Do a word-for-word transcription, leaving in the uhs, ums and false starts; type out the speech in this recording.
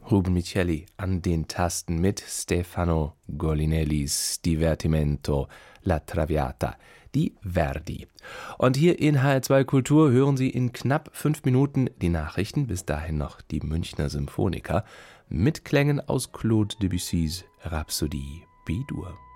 Ruben Micheli an den Tasten mit Stefano Golinellis Divertimento La Traviata, die Verdi. Und hier in H R zwei Kultur hören Sie in knapp fünf Minuten die Nachrichten, bis dahin noch die Münchner Symphoniker, mit Klängen aus Claude Debussys Rhapsodie B-Dur.